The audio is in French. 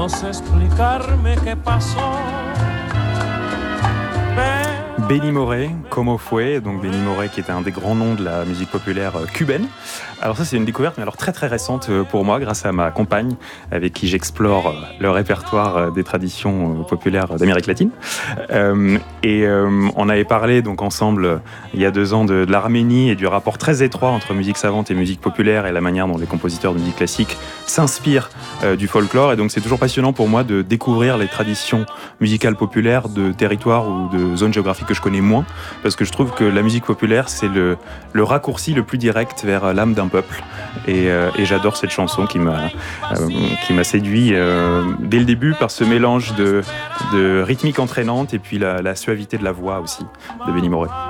no sé explicarme qué pasó. Benny Moré, Como Fue, donc Benny Moré qui était un des grands noms de la musique populaire cubaine. Alors ça c'est une découverte mais alors très très récente pour moi grâce à ma compagne avec qui j'explore le répertoire des traditions populaires d'Amérique latine. On avait parlé donc ensemble il y a 2 ans de l'Arménie et du rapport très étroit entre musique savante et musique populaire et la manière dont les compositeurs de musique classique s'inspirent du folklore. Et donc c'est toujours passionnant pour moi de découvrir les traditions musicales populaires de territoires ou de zones géographiques que je connais moins, parce que je trouve que la musique populaire c'est le raccourci le plus direct vers l'âme d'un peuple et j'adore cette chanson qui m'a séduit dès le début par ce mélange de rythmique entraînante et puis la suavité de la voix aussi de Benny Moré.